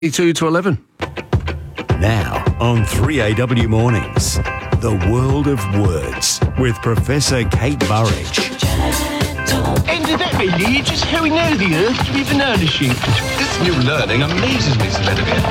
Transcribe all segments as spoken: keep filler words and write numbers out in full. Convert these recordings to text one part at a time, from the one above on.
two to eleven. Now on three A W Mornings, The World of Words with Professor Kate Burridge. End of that, really. You just how we know the earth to be banana shaped. This new learning amazes me, Sledovia.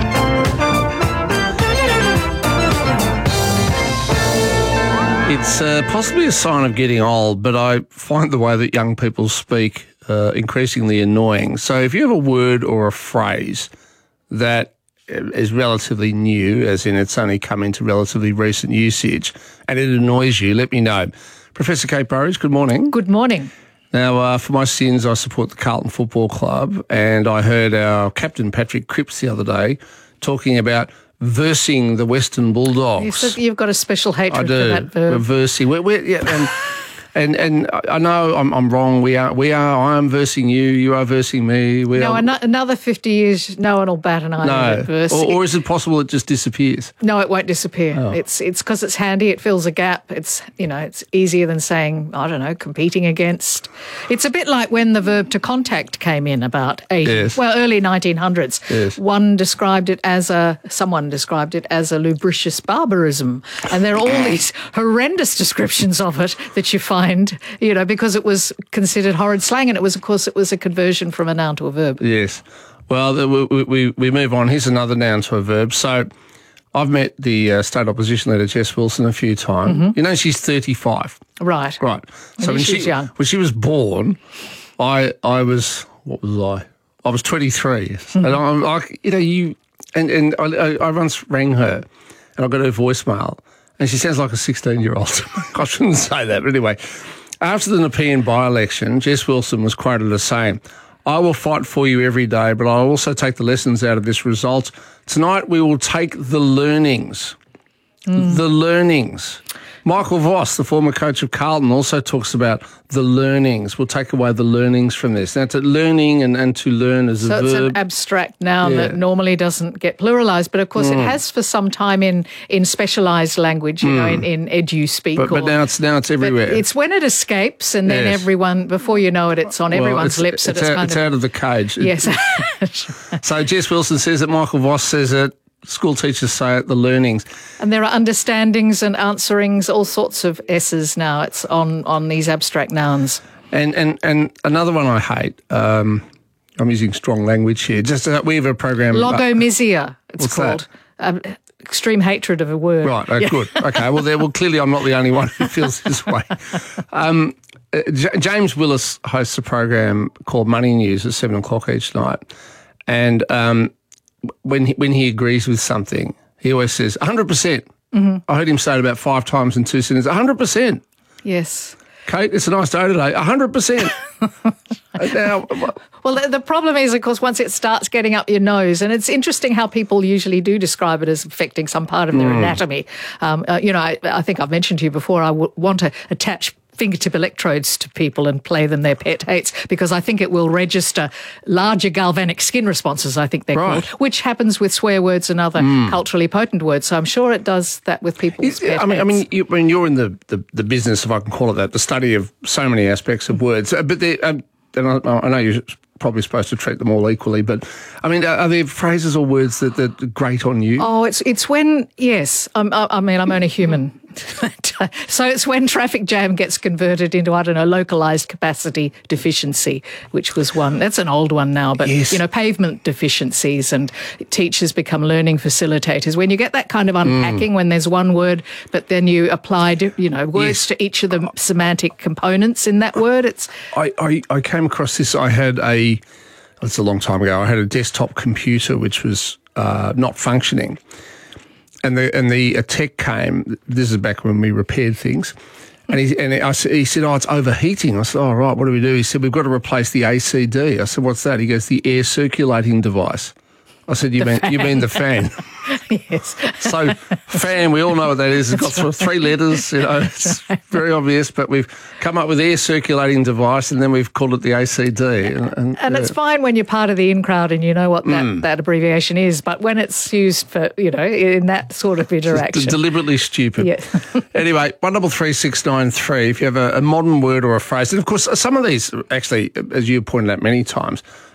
It's uh, possibly a sign of getting old, but I find the way that young people speak uh, increasingly annoying. So if you have a word or a phrase that is relatively new, as in it's only come into relatively recent usage, and it annoys you, let me know. Professor Kate Burridge, good morning. Good morning. Now, uh, for my sins, I support the Carlton Football Club, and I heard our captain, Patrick Cripps, the other day talking about versing the Western Bulldogs. You said you've got a special hatred I do. for that verb. We're versing. We're, we're, yeah, and, and and I know I'm, I'm wrong. We are. We are. I am versing you. You are versing me. We no, are, an- another fifty years, no one will bat an eye no. at verse. Or, or is it possible it just disappears? No, it won't disappear. Oh. It's it's because it's handy. It fills a gap. It's you know it's easier than saying I don't know competing against. It's a bit like when the verb to contact came in about eighty, Yes. well early nineteen hundreds. Yes. One described it as a someone described it as a lubricious barbarism, and there are all these horrendous descriptions of it that you find you know because it was considered horrid slang, and it was of course it was a conversion from a noun to a verb. Yes. Well, the- we, we, we move on. Here's another noun to a verb. So I've met the uh, state opposition leader, Jess Wilson, a few times. Mm-hmm. You know, she's thirty-five. Right. Right. I So knew when she she was young. when she was born, I I was what was I? I was twenty-three, Mm-hmm. and I'm like, you know, you and and I, I, I once rang her, and I got her voicemail, and she sounds like a sixteen-year-old. I shouldn't say that, but anyway. After the Nepean by-election, Jess Wilson was quoted as saying, "I will fight for you every day, but I'll also take the lessons out of this result. Tonight we will take the learnings." Mm. The learnings. Michael Voss, the former coach of Carlton, also talks about the learnings. We'll take away the learnings from this. Now, to learning and, and to learn as So a it's verb. an abstract noun Yeah. that normally doesn't get pluralised, but of course Mm. it has for some time in, in specialised language, you know, in, in edu-speak. but, but or- now it's now it's but everywhere. it's when it escapes and then Yes. everyone, before you know it, it's on Well, everyone's it's, lips. It's, and it's out, kind it's of, out of the cage. yes. So Jess Wilson says it, Michael Voss says it, school teachers say it, the learnings. And there are understandings and answerings, all sorts of S's now. It's on, on these abstract nouns. And and, and another one I hate, um, I'm using strong language here, just uh, we have a program. Logomisia, it's What's called. Um, extreme hatred of a word. Right, oh, good. Okay, well, there, well, clearly I'm not the only one who feels this way. Um, uh, J- James Willis hosts a program called Money News at seven o'clock each night. And um, when, he, when he agrees with something, he always says, one hundred percent. Mm-hmm. I heard him say it about five times in two sentences, one hundred percent. Yes. Kate, it's a nice day today, one hundred percent. Now, Well, the, the problem is, of course, once it starts getting up your nose, and it's interesting how people usually do describe it as affecting some part of their anatomy. Um, uh, you know, I, I think I've mentioned to you before, I w- want to attach fingertip electrodes to people and play them their pet hates because I think it will register larger galvanic skin responses, I think they're Right. called, which happens with swear words and other culturally potent words. So I'm sure it does that with people's Yeah, pet I mean, I hates. mean, you, I mean, you're in the, the, the business, if I can call it that, the study of so many aspects of words. Uh, But there, um, and I, I know you're probably supposed to treat them all equally, but I mean, are, are there phrases or words that, that are great on you? Oh, it's it's when, yes, I'm, I, I mean, I'm only human. So it's when traffic jam gets converted into, I don't know, localised capacity deficiency, which was one. That's an old one now, but, Yes. you know, pavement deficiencies and teachers become learning facilitators. When you get that kind of unpacking, when there's one word, but then you apply, you know, words Yes. to each of the semantic components in that word, it's, I, I, I came across this. I had a, it's a long time ago, I had a desktop computer which was uh, not functioning. And the and the a tech came, this is back when we repaired things, and he and I, s- he said, oh, it's overheating. I said, oh, right, what do we do? He said, we've got to replace the A C D. I said, what's that? He goes, the air circulating device. I said, you mean you mean the fan? yes. So fan, we all know what that is. It's got th- three letters, you know, it's very obvious, but we've come up with air circulating device and then we've called it the A C D. And, and, And uh, it's fine when you're part of the in crowd and you know what that, that abbreviation is, but when it's used for, you know, in that sort of interaction. d- deliberately stupid. Yeah. Anyway, one double three six nine three. If you have a, a modern word or a phrase, and of course some of these actually, as you pointed out many times,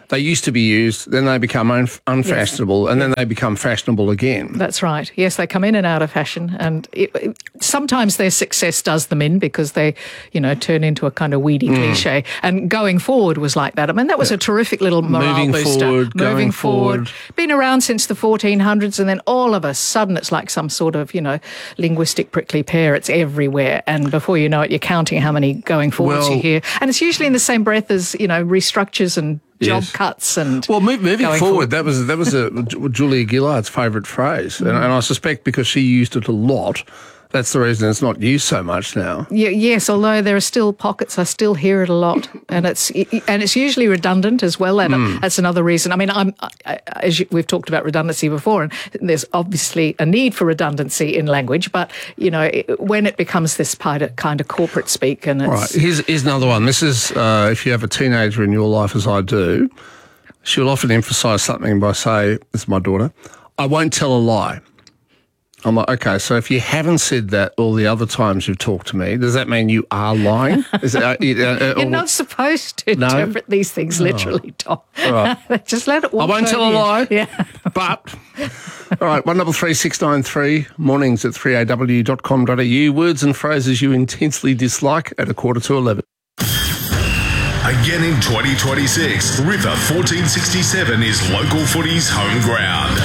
They used to be used, then they become un- unfashionable, yes. and then they become fashionable again. That's right. Yes, they come in and out of fashion, and it, it, sometimes their success does them in because they, you know, turn into a kind of weedy mm. cliche. And going forward was like that. I mean, that was yeah. a terrific little morale Moving booster. Forward, Moving going forward, forward. Been around since the fourteen hundreds, and then all of a sudden it's like some sort of, you know, linguistic prickly pear. It's everywhere, and before you know it, you're counting how many going forwards well, you hear. And it's usually in the same breath as, you know, restructures and job yes. cuts and well, move, moving forward, forward, that was that was a, Julia Gillard's favourite phrase, mm. and, and I suspect because she used it a lot, that's the reason it's not used so much now. Yeah, yes, although there are still pockets, I still hear it a lot, and it's and it's usually redundant as well. And mm. that's another reason. I mean, I'm I, as you, we've talked about redundancy before, and there's obviously a need for redundancy in language, but you know, it, when it becomes this kind of, kind of corporate speak, and it's, all right, here's here's another one. This is uh, if you have a teenager in your life, as I do, she'll often emphasise something by saying, "This is my daughter. I won't tell a lie." I'm like, okay, so if you haven't said that all the other times you've talked to me, does that mean you are lying? Is it, uh, uh, You're or, not supposed to no? interpret these things literally, Tom. Right. Just let it walk. I won't tell a lie. Yeah. But, all right, one double three six nine three, mornings at three a w dot com dot a u, words and phrases you intensely dislike at a quarter to eleven. Again in twenty twenty-six, River fourteen sixty-seven is local footy's home ground.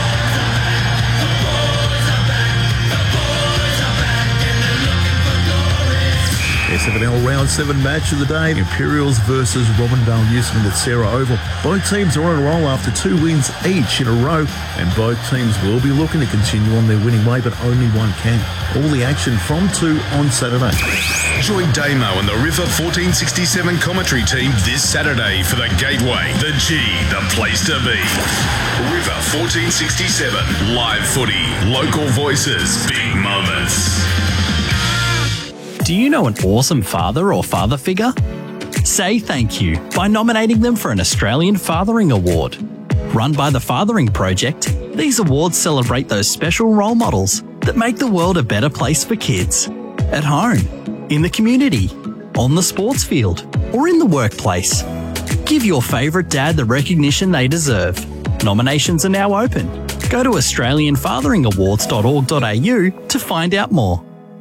S F N L Round seven match of the day, Imperials versus Robindale Newsman at Sarah Oval. Both teams are on a roll after two wins each in a row, and both teams will be looking to continue on their winning way, but only one can. All the action from two on Saturday. Join Damo and the River fourteen sixty-seven commentary team this Saturday for the Gateway, the G, the place to be. River fourteen sixty-seven, live footy, local voices, big moments. Do you know an awesome father or father figure? Say thank you by nominating them for an Australian Fathering Award. Run by the Fathering Project, these awards celebrate those special role models that make the world a better place for kids. At home, in the community, on the sports field, or in the workplace. Give your favourite dad the recognition they deserve. Nominations are now open. Go to australian fathering awards dot org dot a u to find out more.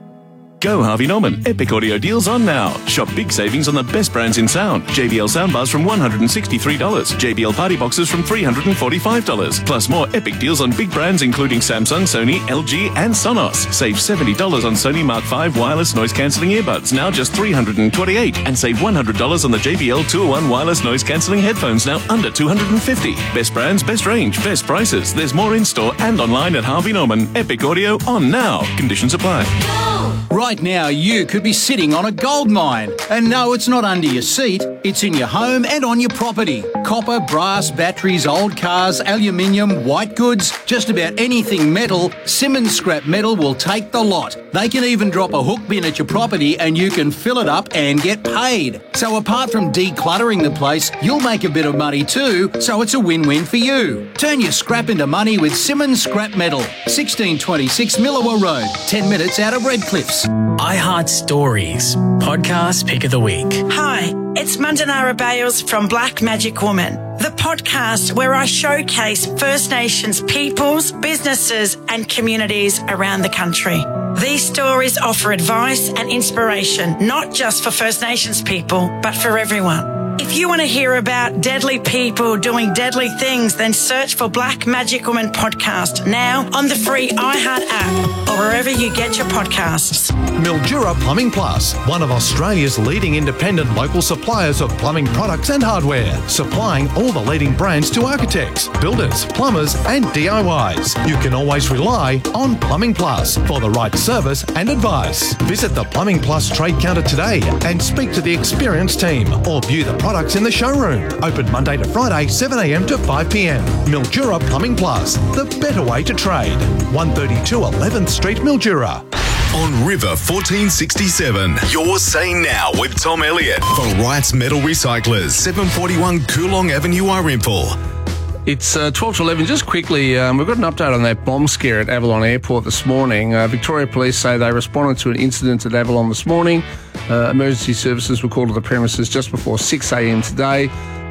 Go Harvey Norman. Epic audio deals on now. Shop big savings on the best brands in sound. J B L soundbars from one hundred sixty-three dollars. J B L party boxes from three hundred forty-five dollars. Plus more epic deals on big brands including Samsung, Sony, L G and Sonos. Save seventy dollars on Sony Mark five wireless noise cancelling earbuds, now just three hundred twenty-eight dollars. And save one hundred dollars on the J B L two oh one wireless noise cancelling headphones, now under two hundred fifty dollars. Best brands, best range, best prices. There's more in store and online at Harvey Norman. Epic audio on now. Conditions apply. Right now, you could be sitting on a gold mine. And no, it's not under your seat. It's in your home and on your property. Copper, brass, batteries, old cars, aluminium, white goods, just about anything metal, Simmons Scrap Metal will take the lot. They can even drop a hook bin at your property and you can fill it up and get paid. So apart from decluttering the place, you'll make a bit of money too, so it's a win-win for you. Turn your scrap into money with Simmons Scrap Metal. sixteen twenty-six Millawa Road, ten minutes out of Redcliffs. iHeart Stories, podcast pick of the week. Hi, it's Mandanara Bales from Black Magic Woman, the podcast where I showcase First Nations peoples, businesses and communities around the country. These stories offer advice and inspiration, not just for First Nations people, but for everyone. If you want to hear about deadly people doing deadly things, then search for Black Magic Woman Podcast now on the free iHeart app or wherever you get your podcasts. Mildura Plumbing Plus, one of Australia's leading independent local suppliers of plumbing products and hardware, supplying all the leading brands to architects, builders, plumbers and D I Ys. You can always rely on Plumbing Plus for the right service and advice. Visit the Plumbing Plus trade counter today and speak to the experienced team or view the products in the showroom. Open Monday to Friday, seven a m to five p m. Mildura Plumbing Plus, the better way to trade. one thirty-two eleventh Street, Mildura. On River fourteen sixty-seven, Your Say Now with Tom Elliott for Wrights Metal Recyclers, seven forty-one Coolong Avenue, Irimple. It's uh, twelve to eleven. Just quickly, um, we've got an update on that bomb scare at Avalon Airport this morning. Uh, Victoria Police say they responded to an incident at Avalon this morning. Uh, emergency services were called to the premises just before six a m today.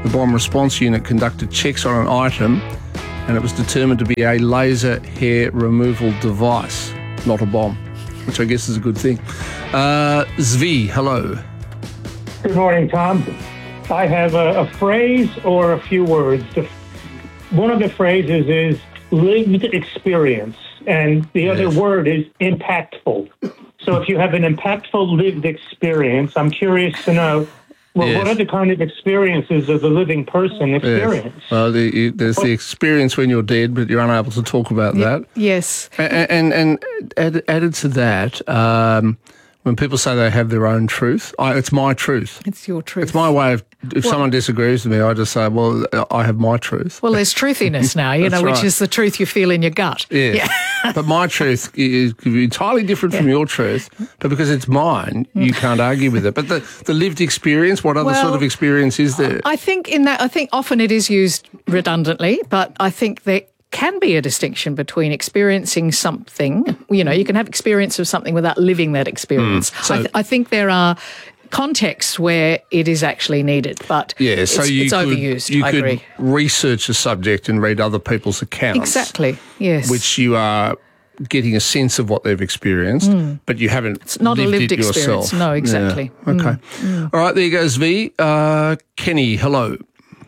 The bomb response unit conducted checks on an item and it was determined to be a laser hair removal device, not a bomb, which I guess is a good thing. Uh, Zvi, hello. Good morning, Tom. I have a, a phrase or a few words. The, one of the phrases is lived experience, and the other yes. word is impactful. So if you have an impactful lived experience, I'm curious to know, well, yes. what are the kind of experiences of the living person experience? Yes. Well, the, you, there's the experience when you're dead, but you're unable to talk about that. Yes. And, and, and add, added to that, um, when people say they have their own truth, I, it's my truth. It's your truth. It's my way of, if well, someone disagrees with me, I just say, well, I have my truth. Well, there's truthiness now, you know, right. which is the truth you feel in your gut. Yeah. yeah. But my truth is entirely different yeah. from your truth, but because it's mine, you can't argue with it. But the, the lived experience, what other well, sort of experience is there? I think in that, I think often it is used redundantly, but I think that can be a distinction between experiencing something, you know, you can have experience of something without living that experience. Mm, so I, th- I think there are contexts where it is actually needed, but yeah, so it's, you it's could, overused, you I could agree. research a subject and read other people's accounts. Exactly, yes. Which you are getting a sense of what they've experienced, mm. but you haven't It's not lived a lived it experience. yourself. No, exactly. Yeah. Okay. Mm. All right, there goes V. Uh, Kenny, hello.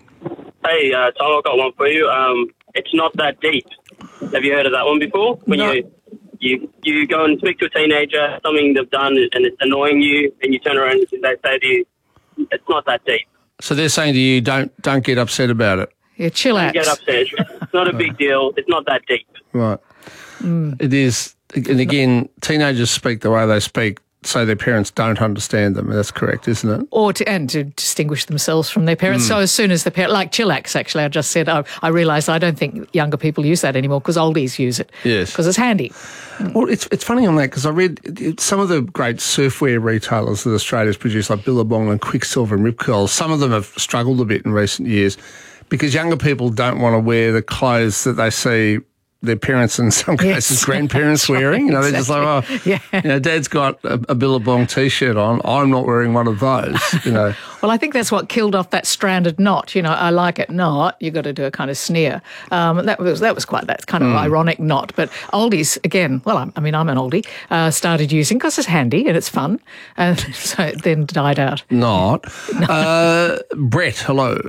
Hey, uh, Tom, I've got one for you. Um, it's not that deep. Have you heard of that one before? When no. you you you go and speak to a teenager, something they've done and it's annoying you, and you turn around and they say to you, "It's not that deep." So they're saying to you, "Don't don't get upset about it." Yeah, chill out. Don't get upset. It's not a big deal. It's not that deep. Right. Mm. It is, and again, teenagers speak the way they speak, so their parents don't understand them. That's correct, isn't it? Or to, and to distinguish themselves from their parents. Mm. So as soon as the parent, like chillax, actually, I just said, I, I realised I don't think younger people use that anymore because oldies use it. Yes. Because it's handy. Well, it's it's funny on that because I read some of the great surfwear retailers that Australia's produced, like Billabong and Quicksilver and Rip Curl. Some of them have struggled a bit in recent years because younger people don't want to wear the clothes that they see their parents and in some cases yes. grandparents wearing. You know, they're exactly. just like, oh, yeah. you know, Dad's got a, a Billabong T-shirt on. I'm not wearing one of those, you know. Well, I think that's what killed off that stranded knot. You know, I like it not. You've got to do a kind of sneer. Um, that was that was quite that kind of mm. ironic knot. But oldies, again, well, I, I mean, I'm an oldie, uh, started using because it's handy and it's fun. And so it then died out. Not. no. uh, Brett, hello.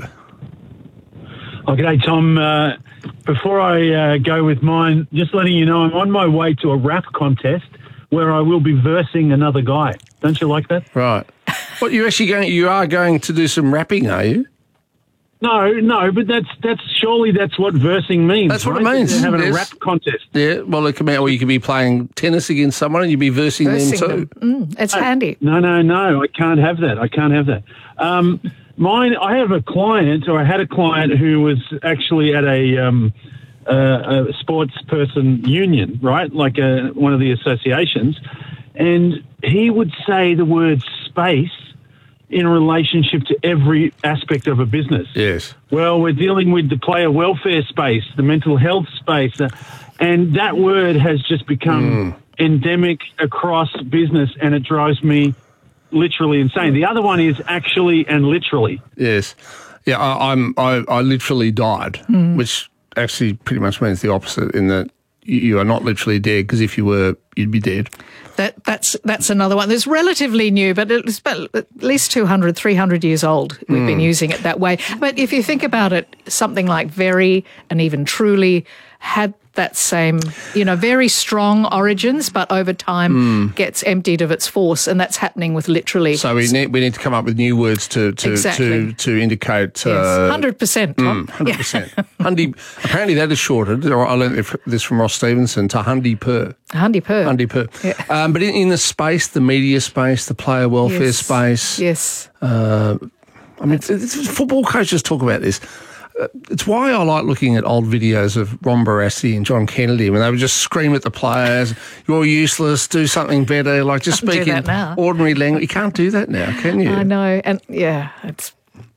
Oh, g'day, Tom. Uh, before I uh, go with mine, just letting you know I'm on my way to a rap contest where I will be versing another guy. Don't you like that? Right. What, you actually going? You are going to do some rapping, are you? No, no, but that's that's surely that's what versing means. That's what right? it means. They're having yes. a rap contest. Yeah. Well, it can be, or you could be playing tennis against someone and you'd be versing, versing them too. Them. Mm, it's no, handy. No, no, no. I can't have that. I can't have that. Um, Mine, I have a client, or I had a client who was actually at a, um, uh, a sports person union, right, like a, one of the associations, and he would say the word space in relationship to every aspect of a business. Yes. Well, we're dealing with the player welfare space, the mental health space, uh, and that word has just become mm. endemic across business, and it drives me literally insane. The other one is actually and literally. Yes. Yeah, I, I'm, I, I literally died, mm. which actually pretty much means the opposite in that you, you are not literally dead because if you were, you'd be dead. That That's that's another one that's relatively new, but it's at least two hundred, three hundred years old. We've mm. been using it that way. But if you think about it, something like very and even truly had that same, you know, very strong origins, but over time mm. gets emptied of its force, and that's happening with literally. So we need we need to come up with new words to to exactly. to, to indicate. Yes, one hundred percent, Tom. Mm, one hundred percent. Hundi, apparently that is shortened, or I learned this from Ross Stevenson, to Hundi per. Hundi per. Hundi per. Yeah. Um, but in, in the space, the media space, the player welfare yes. space. Yes. Uh, I mean, it's, it's, football coaches talk about this. It's why I like looking at old videos of Ron Barassi and John Kennedy when they would just scream at the players, "You're useless, do something better," like just speak in ordinary language. You can't do that now, can you? I know, and yeah, it's...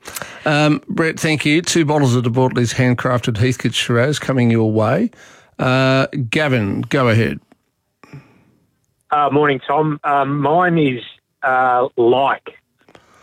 Um, Brett, thank you. Two bottles of De Bortley's handcrafted Heathcote Shiraz coming your way. Uh, Gavin, go ahead. Uh, morning, Tom. Um, mine is uh, like. So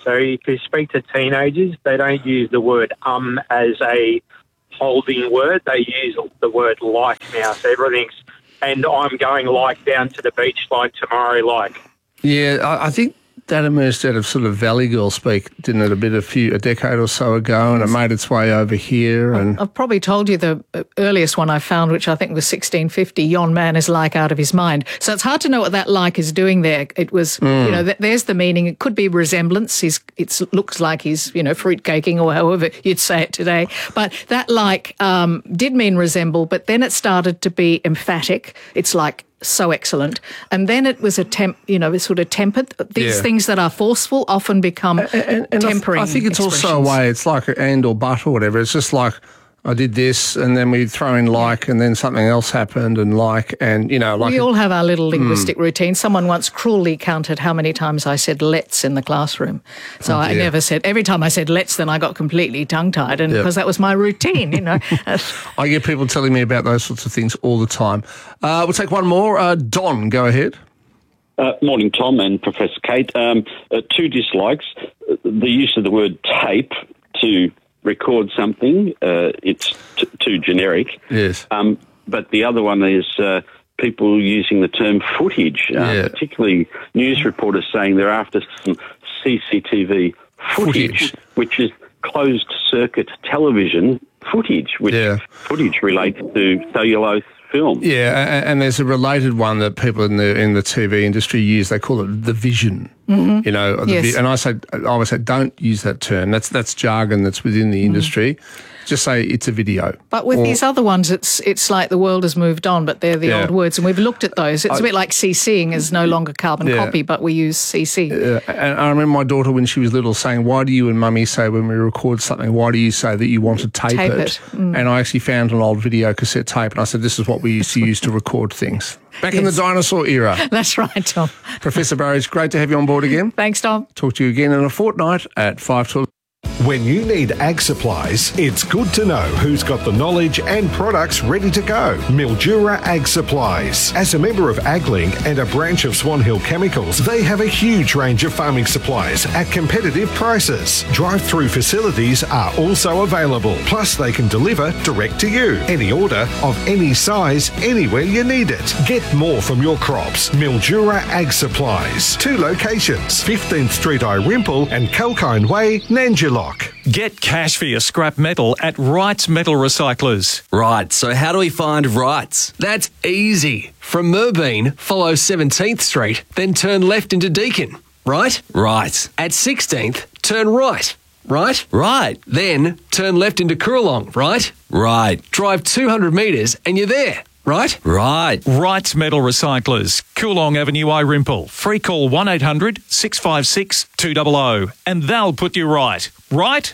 So if you speak to teenagers, they don't use the word um as a holding word. They use the word like now. So everything's, and I'm going like down to the beach like tomorrow like. Yeah, I, I think that emerged out of sort of Valley Girl speak, didn't it, a bit a few a decade or so ago, and it made its way over here. And I've probably told you the earliest one I found, which I think was sixteen fifty, yon man is like out of his mind. So it's hard to know what that like is doing there. It was, mm. you know, th- there's the meaning. It could be resemblance. He's, it looks like he's, you know, fruit caking or however you'd say it today. But that like um, did mean resemble, but then it started to be emphatic. It's like, so excellent. And then it was a temp, you know, sort of tempered. These Yeah. things that are forceful often become and, and tempering I, th- I think it's also a expressions. way, it's like an and or but or whatever. It's just like, I did this, and then we throw in like, and then something else happened, and like, and, you know, like... We all have our little linguistic Mm. routine. Someone once cruelly counted how many times I said let's in the classroom. So Oh, I dear. never said, every time I said let's, then I got completely tongue-tied, and Yep. because that was my routine, you know. I get people telling me about those sorts of things all the time. Uh, we'll take one more. Uh, Don, go ahead. Uh, morning, Tom and Professor Kate. Um, uh, two dislikes. Uh, the use of the word tape to record something, uh, it's t- too generic. Yes. Um, but the other one is uh, people using the term footage, uh, Yeah. particularly news reporters saying they're after some C C T V footage, Footage. which is closed-circuit television footage, which footage relates to cellulose film. Yeah, and, and there's a related one that people in the in the T V industry use. They call it the vision. Mhm. You know, the Yes. vi- and I say, I always say, don't use that term. That's that's jargon that's within the industry. Just say it's a video. But with Or- these other ones, it's it's like the world has moved on, but they're the Yeah. old words, and we've looked at those. It's a I- bit like CCing is no longer carbon Yeah. copy, but we use C C. Uh, and I remember my daughter when she was little saying, "Why do you and Mummy say when we record something? Why do you say that you want to tape, Tape it?" it, mm. And I actually found an old video cassette tape, and I said, "This is what we used to use to record things back in the Yes. dinosaur era." That's right, Tom. Professor Burridge, great to have you on board again. Thanks, Tom. Talk to you again in a fortnight at five till. When you need ag supplies, it's good to know who's got the knowledge and products ready to go. Mildura Ag Supplies. As a member of AgLink and a branch of Swan Hill Chemicals, they have a huge range of farming supplies at competitive prices. Drive-through facilities are also available. Plus, they can deliver direct to you. Any order of any size, anywhere you need it. Get more from your crops. Mildura Ag Supplies. Two locations, fifteenth Street Irimple and Kalkine Way, Nanjilock. Get cash for your scrap metal at Wright's Metal Recyclers. Right, so how do we find Wright's? That's easy. From Merbeen, follow seventeenth Street, then turn left into Deakin. Right? Right. At sixteenth, turn right. Right? Right. Then turn left into Coorong. Right? Right. Drive two hundred metres and you're there. Right? Right. Wright's Metal Recyclers, Coolong Avenue, Irimple. Free call one eight hundred six five six two zero zero and they'll put you right. Right?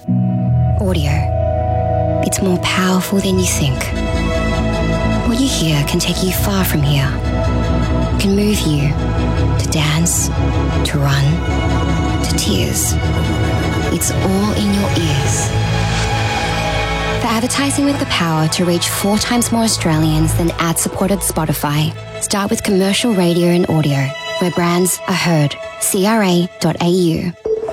Audio. It's more powerful than you think. What you hear can take you far from here. It can move you to dance, to run, to tears. It's all in your ears. For advertising with the power to reach four times more Australians than ad-supported Spotify, start with commercial radio and audio, where brands are heard. C R A dot A U.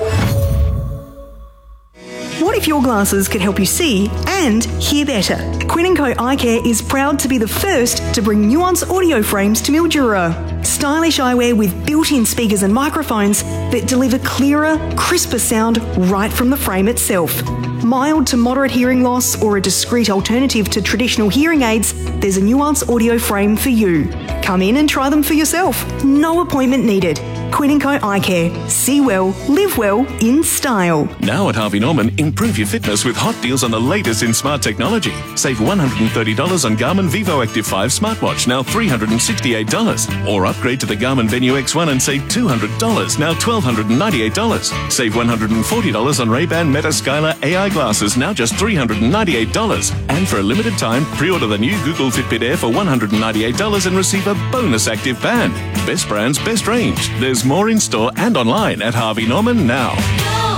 What if your glasses could help you see and hear better? Quinn and Co Eye Care is proud to be the first to bring Nuance audio frames to Mildura. Stylish eyewear with built-in speakers and microphones that deliver clearer, crisper sound right from the frame itself. Mild to moderate hearing loss or a discreet alternative to traditional hearing aids, there's a Nuance audio frame for you. Come in and try them for yourself. No appointment needed. Quinn and Co Eye Care. See well, live well, in style. Now at Harvey Norman, improve your fitness with hot deals on the latest in smart technology. Save one hundred thirty dollars on Garmin Vivo Active five smartwatch, now three hundred sixty-eight dollars. Or upgrade to the Garmin Venue X one and save two hundred dollars, now one thousand two hundred ninety-eight dollars. Save one hundred forty dollars on Ray-Ban Meta Skylar A I glasses, now just three hundred ninety-eight dollars. And for a limited time, pre-order the new Google Fitbit Air for one hundred ninety-eight dollars and receive a bonus active band. Best brands, best range. There's more in store and online at Harvey Norman now.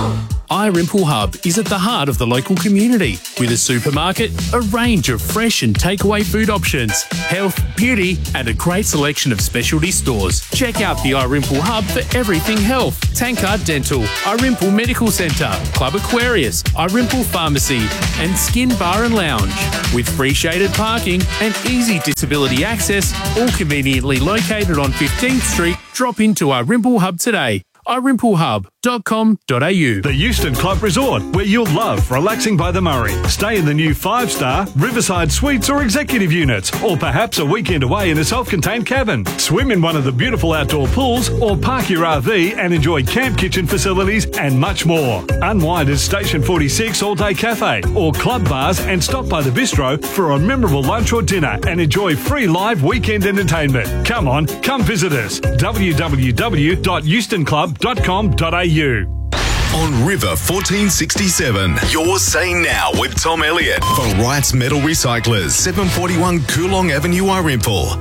iRimple Hub is at the heart of the local community with a supermarket, a range of fresh and takeaway food options, health, beauty, and a great selection of specialty stores. Check out the iRimple Hub for everything health, Tankard Dental, iRimple Medical Centre, Club Aquarius, iRimple Pharmacy, and Skin Bar and Lounge. With free shaded parking and easy disability access, all conveniently located on fifteenth Street, drop into iRimple Hub today. i rimple hub dot com dot a u. The Euston Club Resort, where you'll love relaxing by the Murray. Stay in the new five-star Riverside Suites or executive units, or perhaps a weekend away in a self-contained cabin. Swim in one of the beautiful outdoor pools, or park your R V and enjoy camp kitchen facilities and much more. Unwind at Station forty-six All-Day Cafe or club bars and stop by the bistro for a memorable lunch or dinner and enjoy free live weekend entertainment. Come on, come visit us. w w w dot euston club dot com dot a u. On River fourteen sixty-seven, you're saying now with Tom Elliott for Wright's Metal Recyclers, seven forty-one Coolong Avenue, Irimple.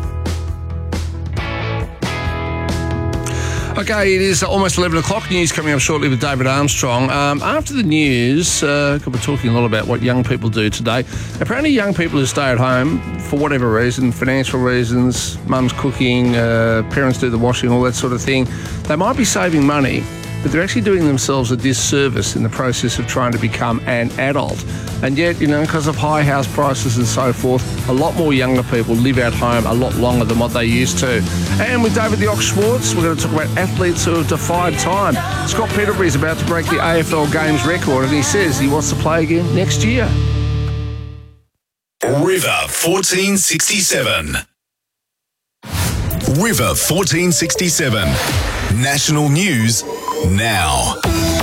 Okay, it is almost eleven o'clock. News coming up shortly with David Armstrong. Um, after the news, uh, we're talking a lot about what young people do today. Apparently young people who stay at home for whatever reason, financial reasons, mum's cooking, uh, parents do the washing, all that sort of thing, they might be saving money, but they're actually doing themselves a disservice in the process of trying to become an adult. And yet, you know, because of high house prices and so forth, a lot more younger people live at home a lot longer than what they used to. And with David the Ox Schwartz, we're going to talk about athletes who have defied time. Scott Peterbury is about to break the A F L Games record, and he says he wants to play again next year. River fourteen sixty-seven. River fourteen sixty-seven. National news now.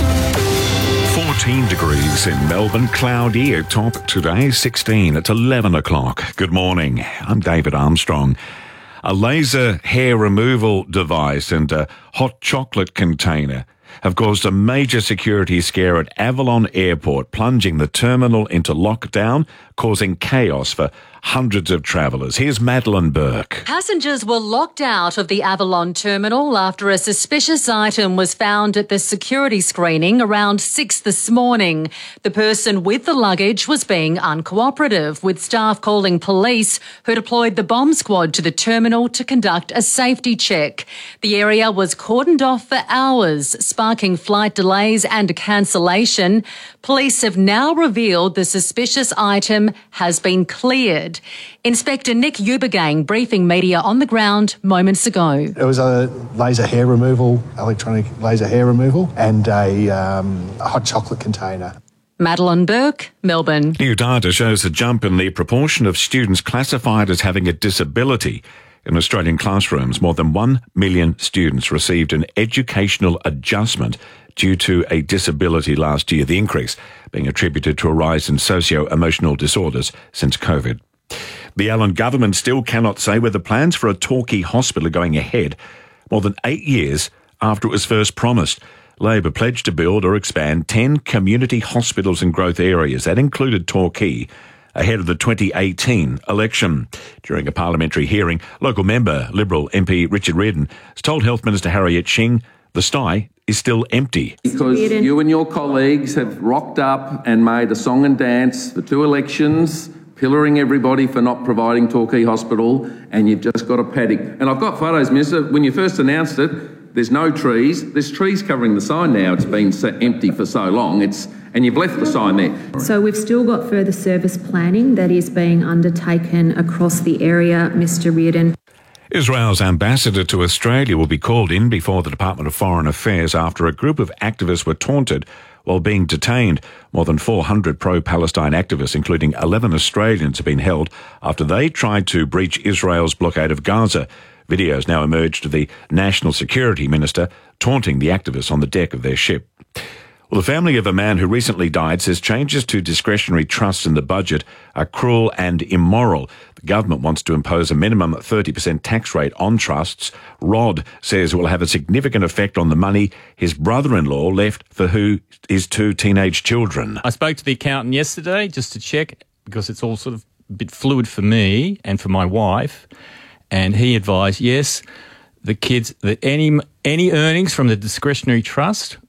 fourteen degrees in Melbourne, cloudy at top today, sixteen at eleven o'clock. Good morning, I'm David Armstrong. A laser hair removal device and a hot chocolate container have caused a major security scare at Avalon Airport, plunging the terminal into lockdown, causing chaos for hundreds of travellers. Here's Madeline Burke. Passengers were locked out of the Avalon terminal after a suspicious item was found at the security screening around six this morning. The person with the luggage was being uncooperative, with staff calling police, who deployed the bomb squad to the terminal to conduct a safety check. The area was cordoned off for hours, sparking flight delays and a cancellation. Police have now revealed the suspicious item has been cleared. Inspector Nick Ubergang briefing media on the ground moments ago. It was a laser hair removal, electronic laser hair removal, and a, um, a hot chocolate container. Madeline Burke, Melbourne. New data shows a jump in the proportion of students classified as having a disability. In Australian classrooms, more than one million students received an educational adjustment due to a disability last year, the increase being attributed to a rise in socio-emotional disorders since COVID. The Allen government still cannot say whether plans for a Torquay hospital are going ahead more than eight years after it was first promised. Labor pledged to build or expand ten community hospitals in growth areas. That included Torquay, ahead of the twenty eighteen election. During a parliamentary hearing, local member, Liberal M P Richard Reardon, has told Health Minister Harriet Shing the sty is still empty. Because you and your colleagues have rocked up and made a song and dance for two elections, pillaring everybody for not providing Torquay Hospital, and you've just got a paddock. And I've got photos, Minister. When you first announced it, there's no trees. There's trees covering the sign now. It's been so empty for so long. It's and you've left the sign there. So we've still got further service planning that is being undertaken across the area, Mr Reardon. Israel's ambassador to Australia will be called in before the Department of Foreign Affairs after a group of activists were taunted while being detained. More than four hundred pro-Palestine activists, including eleven Australians, have been held after they tried to breach Israel's blockade of Gaza. Videos now emerged of the National Security Minister taunting the activists on the deck of their ship. Well, the family of a man who recently died says changes to discretionary trusts in the budget are cruel and immoral. The government wants to impose a minimum thirty percent tax rate on trusts. Rod says it will have a significant effect on the money his brother-in-law left for who his two teenage children. I spoke to the accountant yesterday just to check, because it's all sort of a bit fluid for me and for my wife, and he advised, yes, the kids, that any any earnings from the discretionary trust,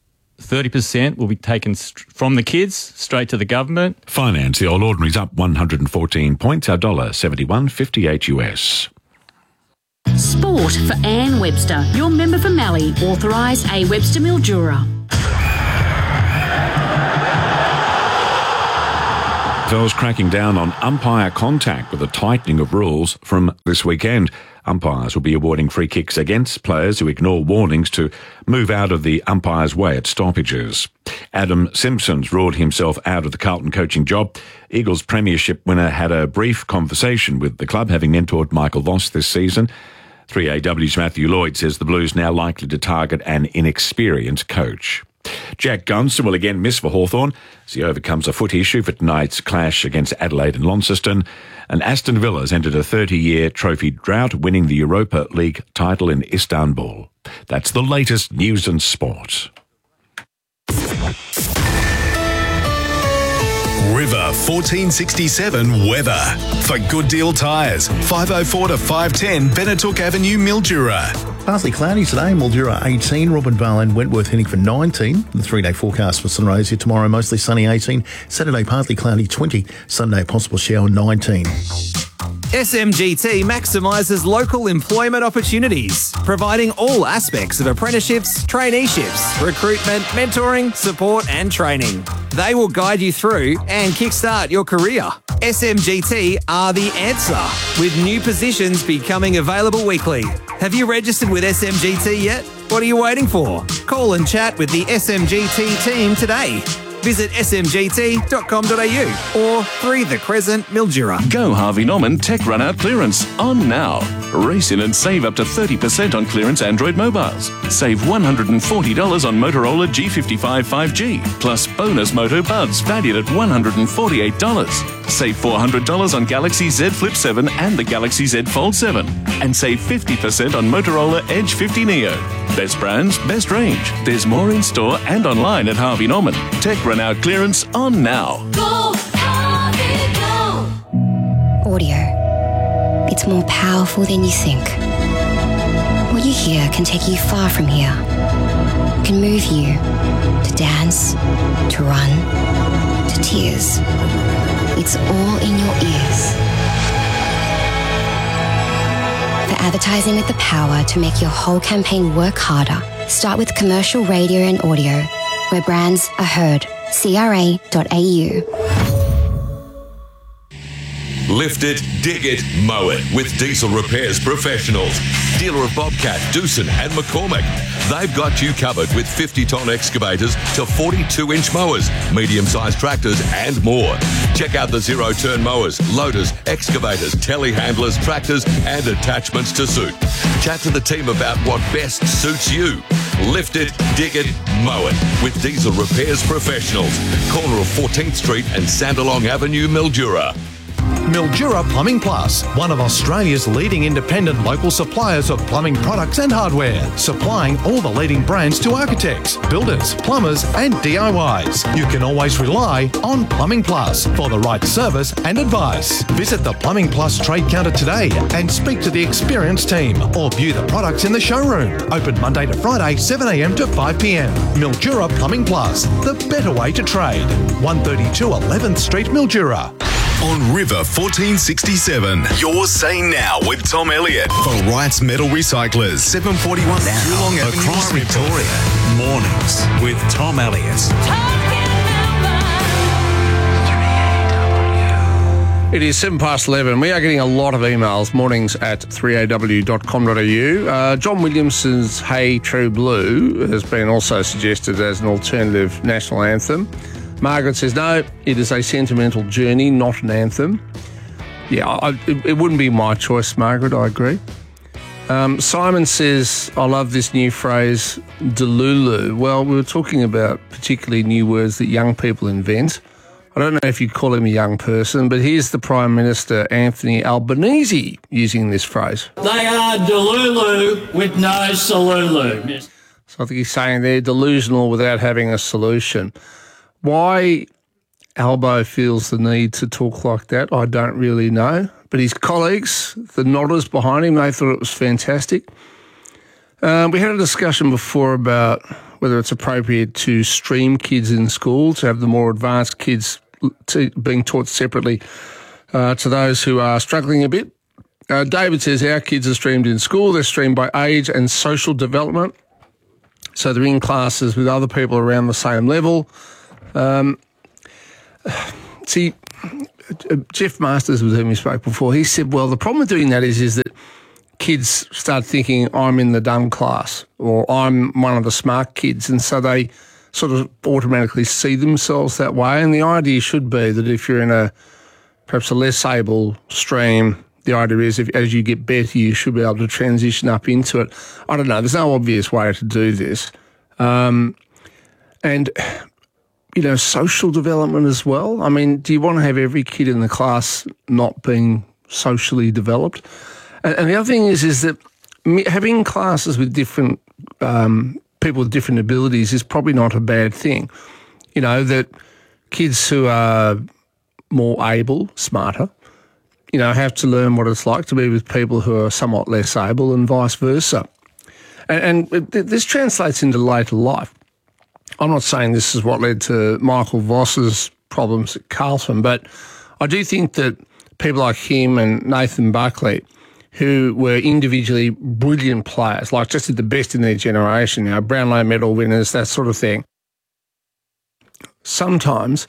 thirty percent will be taken st- from the kids straight to the government. Finance, the All Ordinary's up one hundred fourteen points, our dollar seventy-one fifty-eight U S. Sport for Ann Webster, your member for Mallee, authorised A Webster Mildura. Those cracking down on umpire contact with a tightening of rules from this weekend. Umpires will be awarding free kicks against players who ignore warnings to move out of the umpire's way at stoppages. Adam Simpson's ruled himself out of the Carlton coaching job. Eagles premiership winner had a brief conversation with the club, having mentored Michael Voss this season. three A W's Matthew Lloyd says the Blues now likely to target an inexperienced coach. Jack Gunston will again miss for Hawthorn as he overcomes a foot issue for tonight's clash against Adelaide and Launceston. And Aston Villa has entered a thirty-year trophy drought, winning the Europa League title in Istanbul. That's the latest news and sport. River fourteen sixty-seven weather. For Good Deal Tyres, five oh four to five ten Benetook Avenue, Mildura. Partly cloudy today, Mildura eighteen, Robinvale and Wentworth heading for nineteen. The three-day forecast for Sunraysia here tomorrow, mostly sunny eighteen. Saturday, partly cloudy twenty. Sunday, possible shower nineteen. S M G T maximises local employment opportunities, providing all aspects of apprenticeships, traineeships, recruitment, mentoring, support and training. They will guide you through and kickstart your career. S M G T are the answer, with new positions becoming available weekly. Have you registered with S M G T yet? What are you waiting for? Call and chat with the S M G T team today. Visit s m g t dot com dot a u or three The Crescent, Mildura. Go Harvey Norman Tech Run Out Clearance on now. Race in and save up to thirty percent on clearance Android mobiles. Save one hundred forty dollars on Motorola G fifty-five five G, plus bonus Moto Buds valued at one hundred forty-eight dollars. Save four hundred dollars on Galaxy Z Flip seven and the Galaxy Z Fold seven. And save fifty percent on Motorola Edge fifty Neo. Best brands, best range. There's more in store and online at Harvey Norman. Tech Run Out Clearance on now. Go, Harvey, go! Audio. It's more powerful than you think. What you hear can take you far from here. Can move you to dance, to run, to tears. It's all in your ears. For advertising with the power to make your whole campaign work harder, start with commercial radio and audio, where brands are heard. c r a dot a u. Lift it, dig it, mow it with Diesel Repairs Professionals. Dealer of Bobcat, Doosan and McCormick. They've got you covered with fifty-tonne excavators to forty-two inch mowers, medium-sized tractors and more. Check out the zero-turn mowers, loaders, excavators, telehandlers, tractors and attachments to suit. Chat to the team about what best suits you. Lift it, dig it, mow it with Diesel Repairs Professionals. Corner of fourteenth Street and Sandalong Avenue, Mildura. Mildura Plumbing Plus, one of Australia's leading independent local suppliers of plumbing products and hardware, supplying all the leading brands to architects, builders, plumbers and D I Ys. You can always rely on Plumbing Plus for the right service and advice. Visit the Plumbing Plus trade counter today and speak to the experienced team or view the products in the showroom. Open Monday to Friday, seven a m to five p m. Mildura Plumbing Plus, the better way to trade. one thirty-two eleventh Street, Mildura. On River fourteen sixty-seven, you're saying now with Tom Elliott for Wright's Metal Recyclers, seven forty-one Geelong Avenue, across Victoria. Mornings with Tom Elliott. It is seven past eleven. We are getting a lot of emails, mornings at three a w dot com dot a u. Uh, John Williamson's Hey True Blue has been also suggested as an alternative national anthem. Margaret says, no, it is a sentimental journey, not an anthem. Yeah, I, it, it wouldn't be my choice, Margaret, I agree. Um, Simon says, I love this new phrase, delulu. Well, we were talking about particularly new words that young people invent. I don't know if you'd call him a young person, but here's the Prime Minister, Anthony Albanese, using this phrase. They are delulu with no solulu. So I think he's saying they're delusional without having a solution. Why Albo feels the need to talk like that, I don't really know. But his colleagues, the nodders behind him, they thought it was fantastic. Uh, we had a discussion before about whether it's appropriate to stream kids in school, to have the more advanced kids to being taught separately uh, to those who are struggling a bit. Uh, David says our kids are streamed in school. They're streamed by age and social development. So they're in classes with other people around the same level. Um, see, Jeff Masters, with whom we spoke before, he said, well, the problem with doing that is, is that kids start thinking I'm in the dumb class or I'm one of the smart kids, and so they sort of automatically see themselves that way. And the idea should be that if you're in a perhaps a less able stream, the idea is if as you get better, you should be able to transition up into it. I don't know. There's no obvious way to do this. Um, and, you know, social development as well. I mean, do you want to have every kid in the class not being socially developed? And the other thing is, is that having classes with different um, people with different abilities is probably not a bad thing. You know, that kids who are more able, smarter, you know, have to learn what it's like to be with people who are somewhat less able and vice versa. And, and this translates into later life. I'm not saying this is what led to Michael Voss's problems at Carlton, but I do think that people like him and Nathan Buckley, who were individually brilliant players, like just did the best in their generation, you know, Brownlow medal winners, that sort of thing. Sometimes,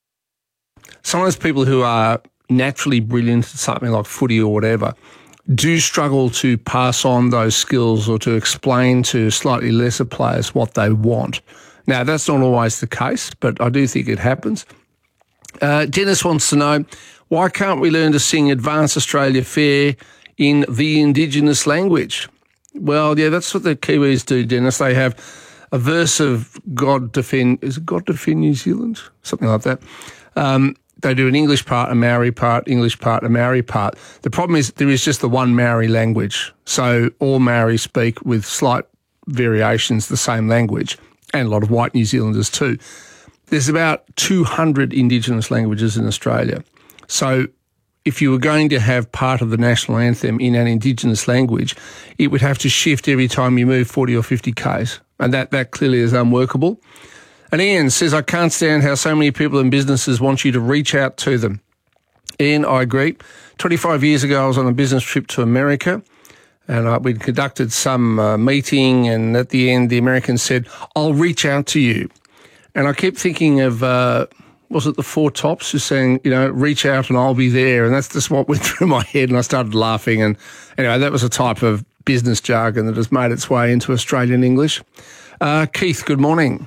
some of those people who are naturally brilliant at something like footy or whatever do struggle to pass on those skills or to explain to slightly lesser players what they want. Now, that's not always the case, but I do think it happens. Uh, Dennis wants to know, why can't we learn to sing Advance Australia Fair in the Indigenous language? Well, yeah, that's what the Kiwis do, Dennis. They have a verse of God Defend, is it God Defend New Zealand? Something like that. Um, they do an English part, a Maori part, English part, a Maori part. The problem is there is just the one Maori language. So all Maori speak with slight variations the same language, and a lot of white New Zealanders too. There's about two hundred Indigenous languages in Australia. So if you were going to have part of the national anthem in an Indigenous language, it would have to shift every time you move forty or fifty kays, and that, that clearly is unworkable. And Ian says, I can't stand how so many people and businesses want you to reach out to them. Ian, I agree. twenty-five years ago, I was on a business trip to America, and uh, we'd conducted some uh, meeting, and at the end, the Americans said, I'll reach out to you. And I kept thinking of... Uh, was it the Four Tops, who's saying, you know, reach out and I'll be there. And that's just what went through my head, and I started laughing. And anyway, that was a type of business jargon that has made its way into Australian English. Uh, Keith, good morning.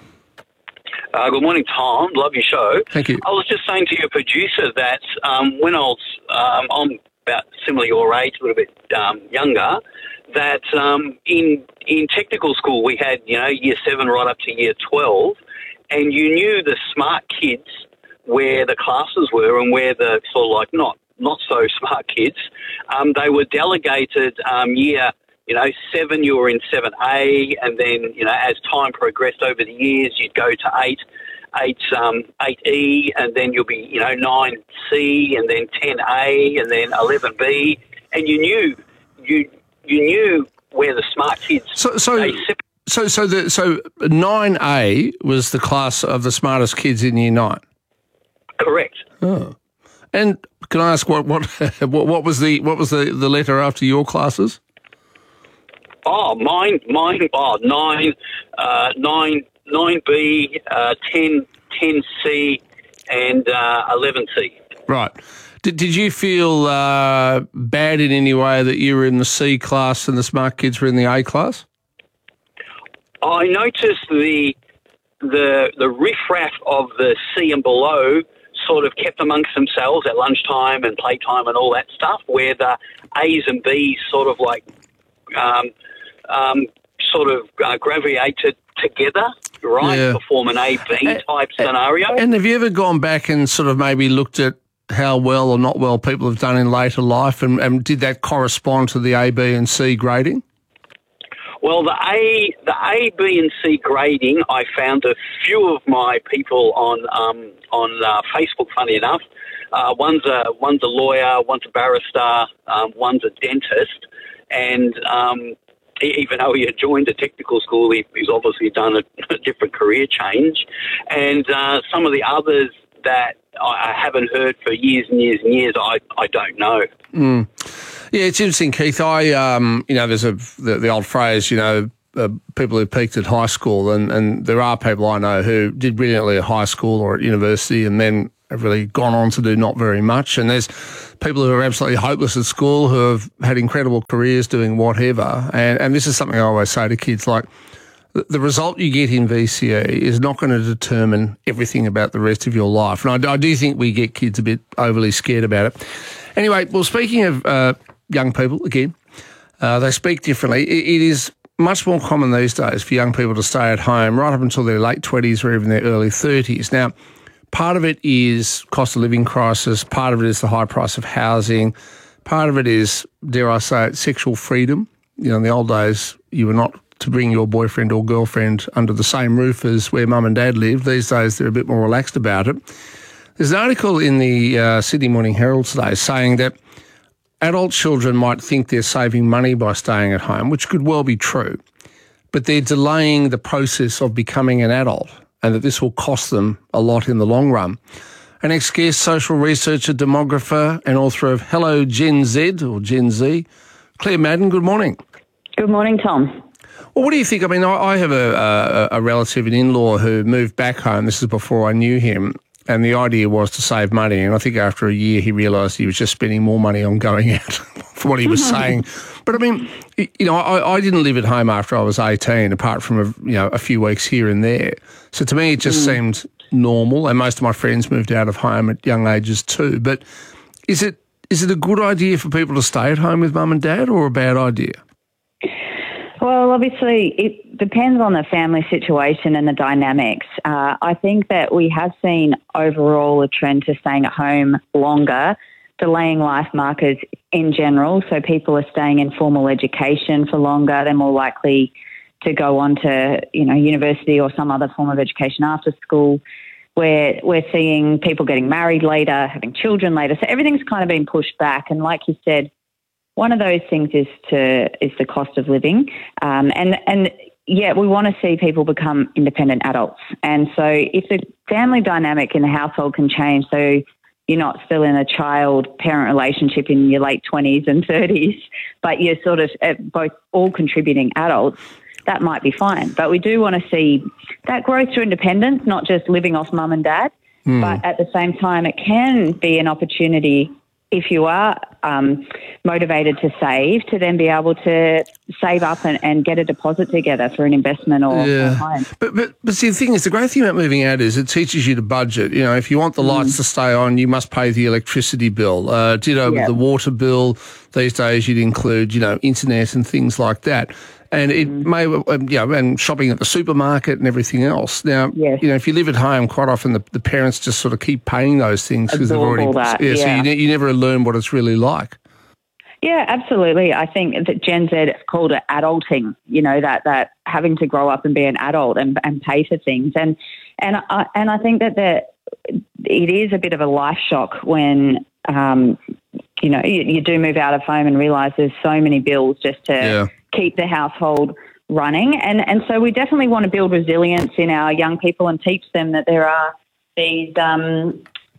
Uh, good morning, Tom. Love your show. Thank you. I was just saying to your producer that um, when I was, um, I'm about similar your age, a little bit um, younger, that um, in in technical school we had, you know, year seven right up to year twelve, and you knew the smart kids where the classes were and where the sort of like not not so smart kids. Um, they were delegated um, year, you know, seven, you were in seven A, and then, you know, as time progressed over the years, you'd go to eight, eight, um, eight E, and then you'll be, you know, nine C, and then ten A, and then eleven B, and you knew, you you knew where the smart kids. So, so, so, so the so nine A was the class of the smartest kids in year nine. Correct. Oh, and can I ask what what what, what was the what was the, the letter after your classes? Oh, mine, mine, oh, nine, uh, nine, nine B, uh, ten, ten C, and uh, eleven C. Right. Did Did you feel uh, bad in any way that you were in the C class and the smart kids were in the A class? I noticed the the the riffraff of the C and below sort of kept amongst themselves at lunchtime and playtime and all that stuff, where the A's and B's sort of like um, um, sort of uh, gravitated together, right, Yeah. to form an A B type scenario. And have you ever gone back and sort of maybe looked at how well or not well people have done in later life, and, and did that correspond to the A, B and C grading? Well, the A, the A, B, and C grading, I found a few of my people on um, on uh, Facebook. Funny enough, uh, one's a one's a lawyer, one's a barrister, um, one's a dentist, and um, even though he had joined a technical school, he, he's obviously done a, a different career change. And uh, some of the others that I haven't heard for years and years and years, I, I don't know. Mm. Yeah, it's interesting, Keith. I, um, you know, there's a the, the old phrase, you know, uh, people who peaked at high school, and, and there are people I know who did brilliantly at high school or at university and then have really gone on to do not very much. And there's people who are absolutely hopeless at school who have had incredible careers doing whatever. And, and this is something I always say to kids, like, the result you get in V C E is not going to determine everything about the rest of your life. And I, I do think we get kids a bit overly scared about it. Anyway, well, speaking of uh, young people, again, uh, they speak differently. It, it is much more common these days for young people to stay at home right up until their late twenties or even their early thirties. Now, part of it is cost of living crisis. Part of it is the high price of housing. Part of it is, dare I say it, sexual freedom. You know, in the old days, you were not to bring your boyfriend or girlfriend under the same roof as where mum and dad live. These days, they're a bit more relaxed about it. There's an article in the uh, Sydney Morning Herald today saying that adult children might think they're saving money by staying at home, which could well be true, but they're delaying the process of becoming an adult and that this will cost them a lot in the long run. Our next guest, social researcher, demographer and author of Hello Gen Z or Gen Z, Claire Madden, good morning. Good morning, Tom. Well, what do you think? I mean, I, I have a, a, a relative, an in-law, who moved back home. This is before I knew him. And the idea was to save money. And I think after a year, he realised he was just spending more money on going out for what he was saying. But I mean, you know, I, I didn't live at home after I was eighteen, apart from, a, you know, a few weeks here and there. So to me, it just mm. seemed normal. And most of my friends moved out of home at young ages too. But is it is it a good idea for people to stay at home with mum and dad, or a bad idea? Well, obviously, it depends on the family situation and the dynamics. Uh, I think that we have seen overall a trend to staying at home longer, delaying life markers in general. So people are staying in formal education for longer. They're more likely to go on to, you know, university or some other form of education after school. We're, we're seeing people getting married later, having children later. So everything's kind of been pushed back. And like you said, one of those things is to is the cost of living, um, and and yeah, we want to see people become independent adults. And so, if the family dynamic in the household can change, so you're not still in a child-parent relationship in your late twenties and thirties, but you're sort of both all contributing adults, that might be fine. But we do want to see that growth through independence, not just living off mum and dad, mm. but at the same time, it can be an opportunity, if you are um, motivated to save, to then be able to save up and, and get a deposit together for an investment or, yeah. or home. But, but but see, the thing is, the great thing about moving out is it teaches you to budget. You know, if you want the lights mm. to stay on, you must pay the electricity bill. Uh, ditto with yep. the water bill. These days you'd include, you know, internet and things like that. And it mm. may, um, you know, and shopping at the supermarket and everything else. Now, yes. you know, if you live at home, quite often the, the parents just sort of keep paying those things because they've already. That, yeah, yeah. So you, ne- you never learn what it's really like. Yeah, absolutely. I think that Gen Z called it adulting. You know, that that having to grow up and be an adult and, and pay for things, and and I and I think that that it is a bit of a life shock when. Um, you know, you, you do move out of home and realise there's so many bills just to yeah. keep the household running. And and so we definitely want to build resilience in our young people and teach them that there are these, um,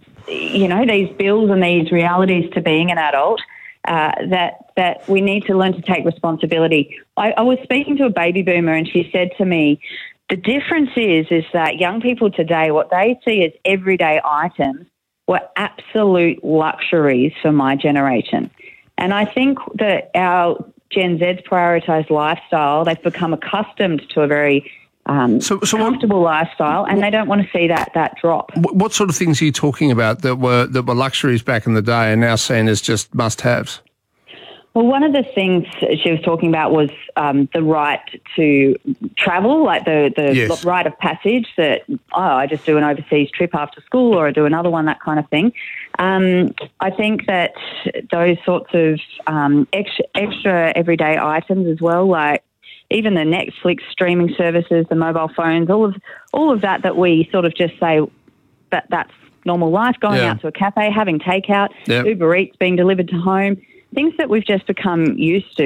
you know, these bills and these realities to being an adult, uh, that that we need to learn to take responsibility. I, I was speaking to a baby boomer and she said to me, the difference is, is that young people today, what they see as everyday items were absolute luxuries for my generation. And I think that our Gen Z's prioritised lifestyle, they've become accustomed to a very um, so, so comfortable what, lifestyle, and what, they don't want to see that that drop. What sort of things are you talking about that were that were luxuries back in the day and now seen as just must-haves? Well, one of the things she was talking about was um, the right to travel, like the, the yes. rite of passage that, oh, I just do an overseas trip after school or I do another one, that kind of thing. Um, I think that those sorts of um, extra, extra everyday items as well, like even the Netflix streaming services, the mobile phones, all of all of that that we sort of just say that that's normal life, going yeah. out to a cafe, having takeout, yep. Uber Eats being delivered to home, things that we've just become used to,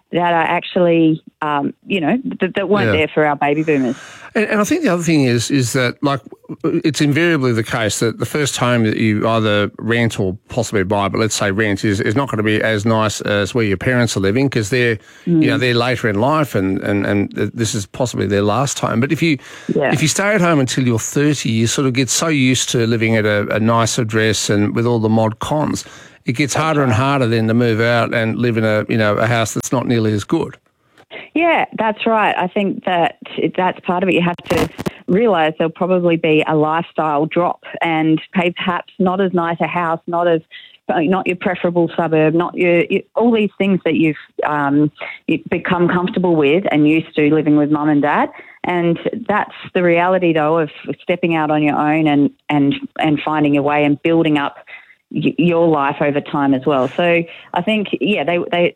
that are actually, um, you know, th- that weren't Yeah. there for our baby boomers. And, and I think the other thing is is that, like, it's invariably the case that the first home that you either rent or possibly buy, but let's say rent, is, is not going to be as nice as where your parents are living, because they're, Mm. you know, they're later in life, and, and, and this is possibly their last home. But if you Yeah. if you stay at home until you're thirty, you sort of get so used to living at a, a nice address and with all the mod cons, it gets harder and harder then to move out and live in a, you know, a house that's not nearly as good. Yeah, that's right. I think that that's part of it. You have to realise there'll probably be a lifestyle drop, and perhaps not as nice a house, not as not your preferable suburb, not your, your all these things that you've um, you've become comfortable with and used to living with mum and dad. And that's the reality, though, of stepping out on your own and and and finding your way and building up y- your life over time as well. So I think, yeah, they they.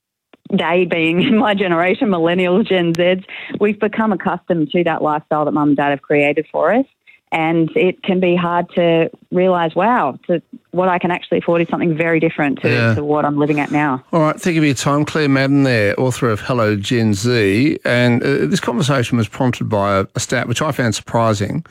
They being my generation, millennials, Gen Zs, we've become accustomed to that lifestyle that mum and dad have created for us. And it can be hard to realise, wow, to what I can actually afford is something very different to, Yeah. to what I'm living at now. All right, thank you for your time. Claire Madden there, author of Hello Gen Z. And uh, this conversation was prompted by a, a stat which I found surprising.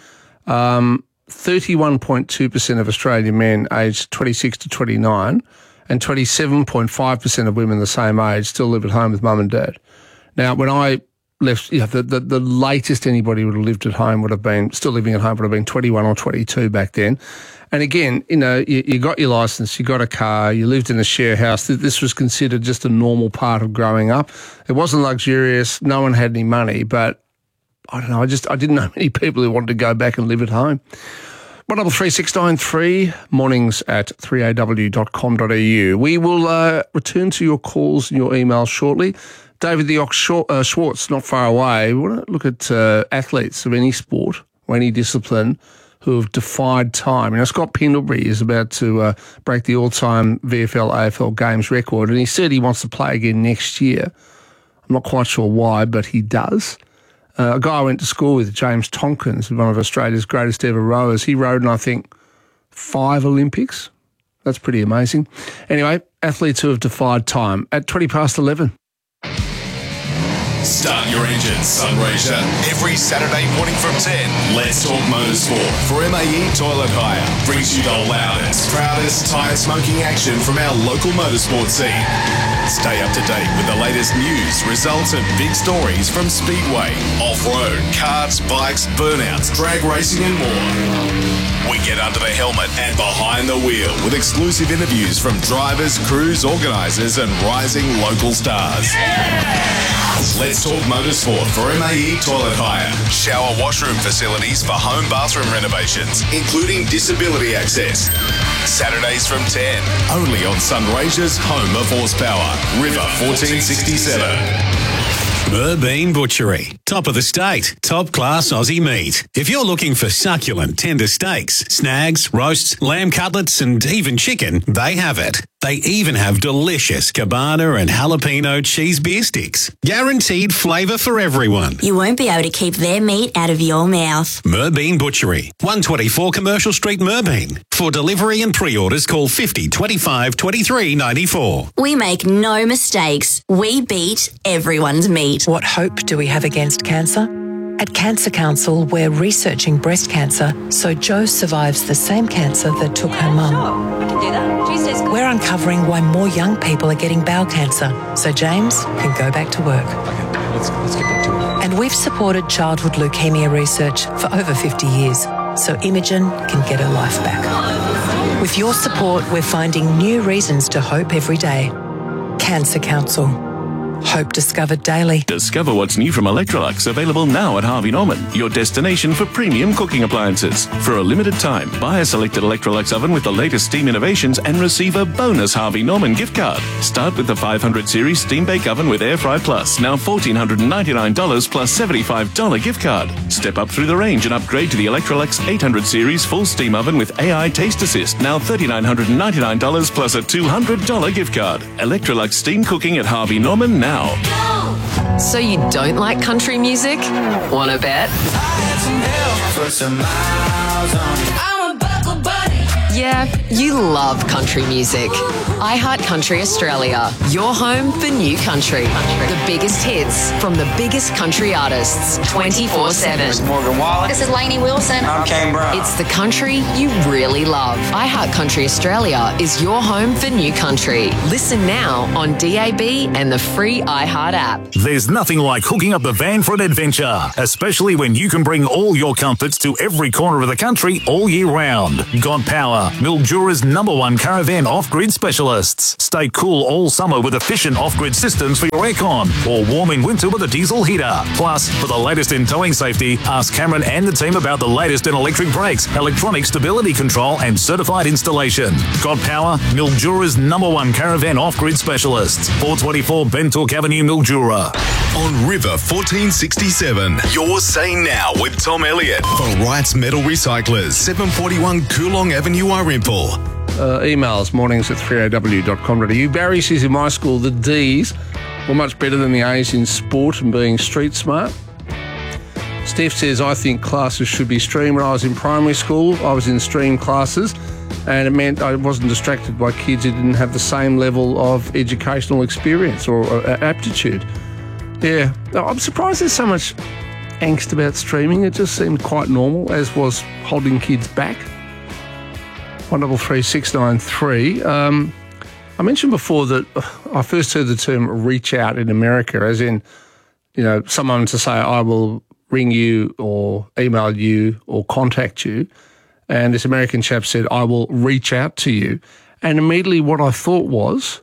Um, thirty-one point two percent of Australian men aged twenty-six to twenty-nine and twenty-seven point five percent of women the same age still live at home with mum and dad. Now, when I left, you know, the, the, the latest anybody would have lived at home would have been, still living at home would have been twenty-one or twenty-two back then. And again, you know, you, you got your licence, you got a car, you lived in a share house. This was considered just a normal part of growing up. It wasn't luxurious. No one had any money, but I don't know. I just, I didn't know many people who wanted to go back and live at home. one double three six nine three, mornings at three a w dot com dot a u. We will uh, return to your calls and your emails shortly. David the Ox uh, Schwartz, not far away. We want to look at uh, athletes of any sport or any discipline who have defied time. You know, Scott Pendlebury is about to uh, break the all-time V F L A F L games record, and he said he wants to play again next year. I'm not quite sure why, but he does. Uh, a guy I went to school with, James Tompkins, one of Australia's greatest ever rowers, he rowed in, I think, five Olympics. That's pretty amazing. Anyway, athletes who have defied time at twenty past eleven. Start your engines, Sunraysia. Every Saturday morning from ten, Let's Talk Motorsport for M A E Toilet Hire. Brings you the loudest, proudest tyre smoking action from our local motorsport scene. Stay up to date with the latest news, results and big stories from Speedway, off-road, karts, bikes, burnouts, drag racing and more. We get under the helmet and behind the wheel with exclusive interviews from drivers, crews, organisers and rising local stars. Let's Talk Motorsport for M A E Toilet Hire. Shower washroom facilities for home bathroom renovations, including disability access. Saturdays from ten, only on Sunraysia's home of horsepower, River fourteen sixty-seven. Merbean Butchery. Top of the state. Top class Aussie meat. If you're looking for succulent, tender steaks, snags, roasts, lamb cutlets and even chicken, they have it. They even have delicious cabana and jalapeno cheese beer sticks. Guaranteed flavour for everyone. You won't be able to keep their meat out of your mouth. Merbean Butchery. one twenty-four Commercial Street, Merbean. For delivery and pre-orders, call fifty twenty-five twenty-three ninety-four. We make no mistakes. We beat everyone's meat. What hope do we have against cancer? At Cancer Council, we're researching breast cancer so Jo survives the same cancer that took her mum. We're uncovering why more young people are getting bowel cancer so James can go back to work. Okay, let's, let's get back to it. And we've supported childhood leukemia research for over fifty years so Imogen can get her life back. With your support, we're finding new reasons to hope every day. Cancer Council. Hope discovered daily. Discover what's new from Electrolux, available now at Harvey Norman, your destination for premium cooking appliances. For a limited time, buy a selected Electrolux oven with the latest steam innovations and receive a bonus Harvey Norman gift card. Start with the five hundred series Steam Bake Oven with Air Fry Plus, now one thousand four hundred ninety-nine dollars plus seventy-five dollars gift card. Step up through the range and upgrade to the Electrolux eight hundred series Full Steam Oven with A I Taste Assist, now three thousand nine hundred ninety-nine dollars plus a two hundred dollars gift card. Electrolux Steam Cooking at Harvey Norman now. So you don't like country music? Wanna bet? I'm a buckle buddy. Yeah, you love country music. iHeart Country Australia, your home for new country. The biggest hits from the biggest country artists, twenty-four seven. This is Morgan Wallen. This is Lainey Wilson. I'm Kane Brown. It's the country you really love. iHeart Country Australia is your home for new country. Listen now on D A B and the free iHeart app. There's nothing like hooking up the van for an adventure, especially when you can bring all your comforts to every corner of the country all year round. God Power, Mildura's number one caravan off-grid specialists. Stay cool all summer with efficient off-grid systems for your aircon, or warm in winter with a diesel heater. Plus, for the latest in towing safety, ask Cameron and the team about the latest in electric brakes, electronic stability control and certified installation. God Power, Mildura's number one caravan off-grid specialists. four twenty-four Bentook Avenue, Mildura. On River fourteen sixty-seven, you're saying now with Tom Elliott for Wrights Metal Recyclers, seven forty-one Coolong Avenue, Arimple. Uh, emails mornings at three a w dot com dot a u. Barry says in my school the D's were much better than the A's in sport and being street smart. Steph says, I think classes should be streamed. When I was in primary school, I was in stream classes, and it meant I wasn't distracted by kids who didn't have the same level of educational experience or, or aptitude. Yeah, I'm surprised there's so much angst about streaming. It just seemed quite normal, as was holding kids back. one double three six nine three. Um, I mentioned before that I first heard the term reach out in America, as in, you know, someone to say, I will ring you or email you or contact you. And this American chap said, I will reach out to you. And immediately what I thought was,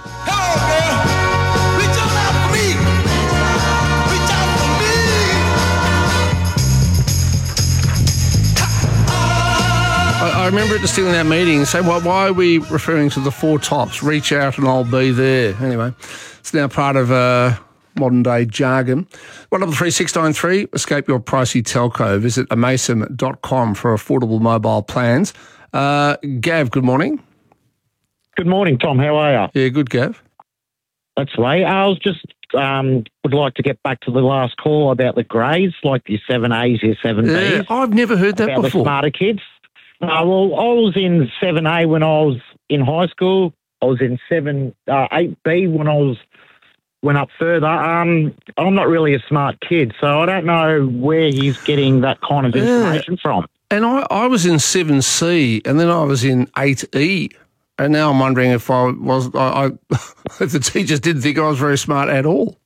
I remember it just still in that meeting and say, well, why are we referring to the four tops? Reach out and I'll be there. Anyway, it's now part of uh, modern day jargon. one double three six nine three, escape your pricey telco. Visit amasem dot com for affordable mobile plans. Uh, Gav, good morning. Good morning, Tom. How are you? Yeah, good, Gav. That's the way. I was just um, would like to get back to the last call about the grades, like your seven A's, your seven B's. Yeah, I've never heard that about before. The smarter kids. Uh, well, I was in seven A when I was in high school. I was in seven, uh, eight B when I was went up further. Um, I'm not really a smart kid, so I don't know where he's getting that kind of information yeah. from. And I, I was in seven C, and then I was in eight E, and now I'm wondering if I was, I, I if the teachers didn't think I was very smart at all.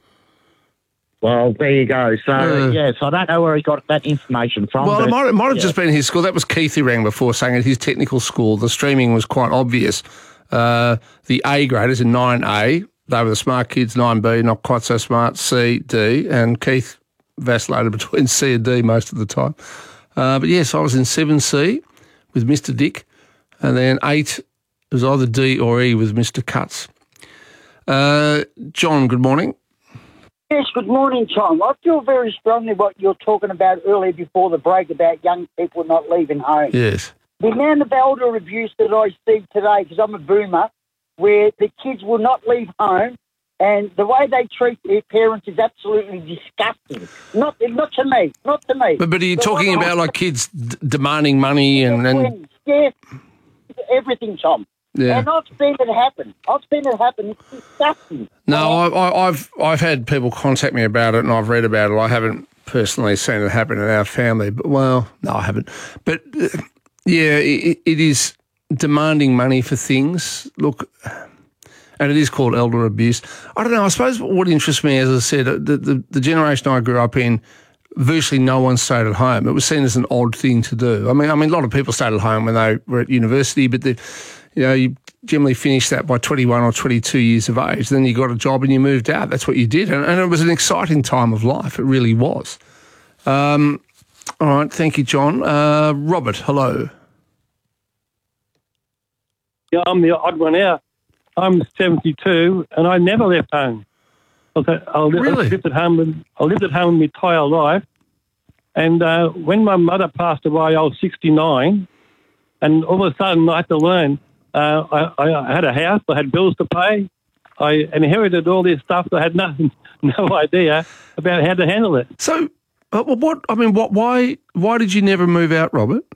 Well, there you go. So, Uh, yeah, so I don't know where he got that information from. Well, but, it might, it might have yeah. just been his school. That was Keith who rang before, saying at his technical school, the streaming was quite obvious. Uh, the A graders in nine A, they were the smart kids, nine B, not quite so smart, C, D, and Keith vacillated between C and D most of the time. Uh, but yes, I was in seven C with Mister Dick, and then eight was either D or E with Mister Cutts. Uh, John, good morning. Yes, good morning, Tom. I feel very strongly what you're talking about earlier before the break about young people not leaving home. Yes. The amount of elder abuse that I see today, because I'm a boomer, where the kids will not leave home, and the way they treat their parents is absolutely disgusting. Not not to me, not to me. But, but are you The talking one I- about like kids d- demanding money and... and Yes, everything, Tom. Yeah. And I've seen it happen. I've seen it happen. It's disgusting. No, I, I, I've I've had people contact me about it, and I've read about it. I haven't personally seen it happen in our family, but well, no, I haven't. But uh, yeah, it, it is demanding money for things. Look, and it is called elder abuse. I don't know. I suppose what interests me, as I said, the the, the generation I grew up in, virtually no one stayed at home. It was seen as an odd thing to do. I mean, I mean, a lot of people stayed at home when they were at university, but the You know, you generally finished that by twenty-one or twenty-two years of age. Then you got a job and you moved out. That's what you did. And, and it was an exciting time of life. It really was. Um, all right. Thank you, John. Uh, Robert, hello. Yeah, I'm the odd one out. I'm seventy-two and I never left home. I, was, I, li- Really? I lived at home. With, I lived at home my entire life. And uh, when my mother passed away, I was sixty-nine. And all of a sudden, I had to learn. Uh, I, I had a house. I had bills to pay. I inherited all this stuff. I had nothing, no idea about how to handle it. So, uh, what? I mean, what? Why? Why did you never move out, Robert?